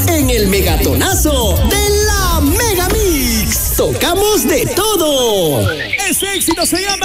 en el Megatonazo de la Megamix. Tocamos de todo. Ese éxito se llama